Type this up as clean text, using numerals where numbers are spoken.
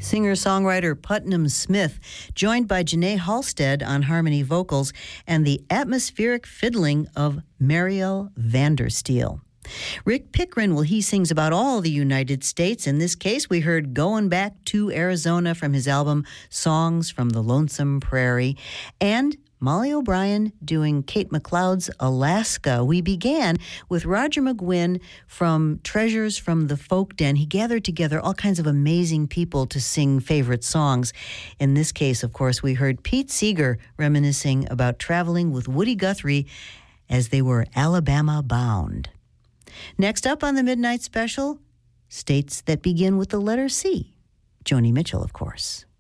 Singer-songwriter Putnam Smith, joined by Janae Halstead on harmony vocals and the atmospheric fiddling of Mariel Vandersteel. Rick Pickren, well, he sings about all the United States. In this case, we heard Going Back to Arizona from his album Songs from the Lonesome Prairie, and Molly O'Brien doing Kate McLeod's Alaska. We began with Roger McGuinn from Treasures from the Folk Den. He gathered together all kinds of amazing people to sing favorite songs. In this case, of course, we heard Pete Seeger reminiscing about traveling with Woody Guthrie as they were Alabama bound. Next up on the Midnight Special, states that begin with the letter C. Joni Mitchell, of course.